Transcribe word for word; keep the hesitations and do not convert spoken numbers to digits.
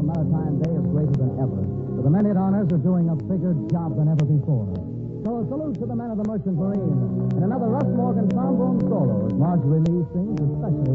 the Maritime Day is greater than ever, with the men at honors are doing a bigger job than ever before. So a salute to the men of the Merchant Marine, and another Russ Morgan trombone solo as Marjorie Lee sings especially